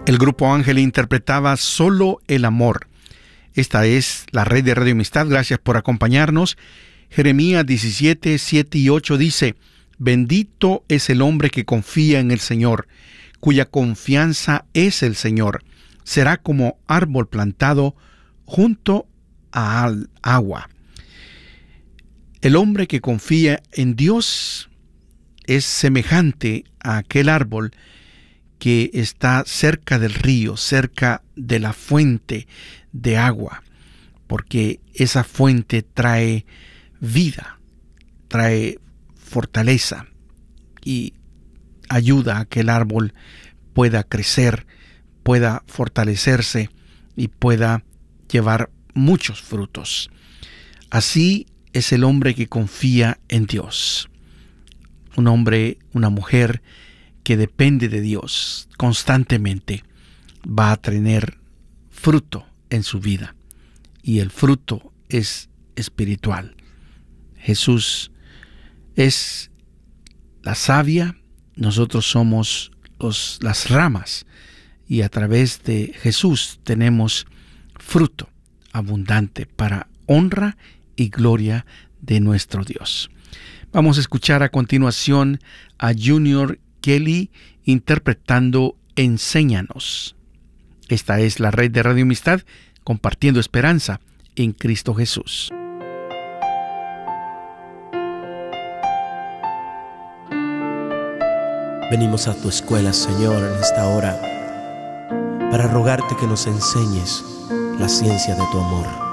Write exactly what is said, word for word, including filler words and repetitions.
El Grupo Ángel interpretaba Solo el Amor. Esta es la red de Radio Amistad. Gracias por acompañarnos. Jeremías diecisiete, siete y ocho dice: Bendito es el hombre que confía en el Señor, cuya confianza es el Señor. Será como árbol plantado junto al agua. El hombre que confía en Dios es semejante a aquel árbol que está cerca del río, cerca de la fuente de agua, porque esa fuente trae vida, trae fortaleza y ayuda a que el árbol pueda crecer, pueda fortalecerse y pueda llevar muchos frutos. Así es el hombre que confía en Dios. Un hombre, una mujer que depende de Dios constantemente va a tener fruto en su vida, y el fruto es espiritual. Jesús es la savia, nosotros somos los, las ramas, y a través de Jesús tenemos fruto abundante para honra y gloria de nuestro Dios. Vamos a escuchar a continuación a Junior Kelly interpretando Enséñanos. Esta es la red de Radio Amistad, compartiendo esperanza en Cristo Jesús. Venimos a tu escuela, Señor, en esta hora, para rogarte que nos enseñes la ciencia de tu amor.